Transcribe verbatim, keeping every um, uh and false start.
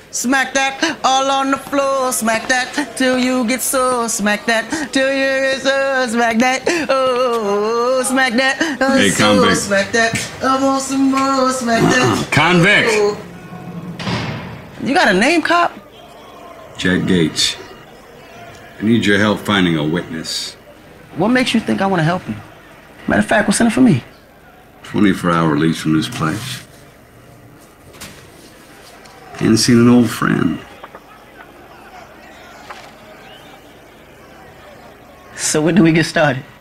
Smack that all on the floor. Smack that till you get sore. Smack that till you get sore. Smack that. Oh, smack that. Oh, hey, so, convict. smack that. I want some more. Smack that. Convict. Oh. You got a name, cop? Jack Gates. I need your help finding a witness. What makes you think I want to help you? Matter of fact, what's in it for me? twenty-four hour lease from this place. Ain't seen an old friend. So when do we get started?